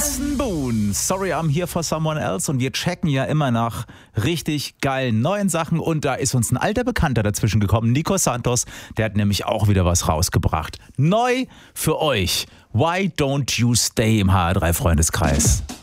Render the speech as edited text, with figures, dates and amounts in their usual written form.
Jason Boone, Sorry I'm Here for Someone Else, und wir checken ja immer nach richtig geilen neuen Sachen, und da ist uns ein alter Bekannter dazwischen gekommen, Nico Santos, der hat nämlich auch wieder was rausgebracht. Neu für euch, Why Don't You Stay im HR3 Freundeskreis.